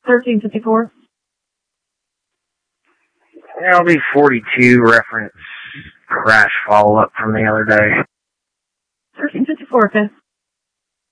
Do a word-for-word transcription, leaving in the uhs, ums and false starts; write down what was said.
thirteen fifty-four. That'll be forty-two, reference crash follow-up from the other day. thirteen fifty-four, okay.